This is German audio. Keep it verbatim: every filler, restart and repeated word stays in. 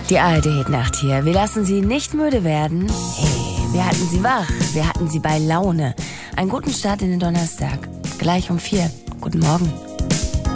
Die A R D-Hitnacht hier. Wir lassen Sie nicht müde werden. Hey, wir halten Sie wach. Wir halten Sie bei Laune. Einen guten Start in den Donnerstag. Gleich um vier. Guten Morgen.